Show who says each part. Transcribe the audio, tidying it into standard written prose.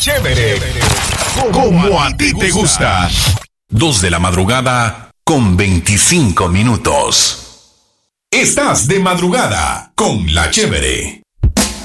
Speaker 1: Chévere. Como a ti te gusta. 2 de la madrugada con 25 minutos. Estás de madrugada con La Chévere.